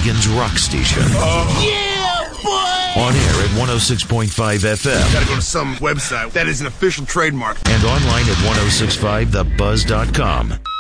Michigan's rock station. Yeah, boy! On air at 106.5 FM. Gotta go to some website that is an official trademark. And online at 1065thebuzz.com.